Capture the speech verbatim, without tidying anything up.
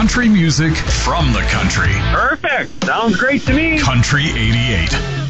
country music from the country. Perfect. Sounds great to me. Country eighty-eight.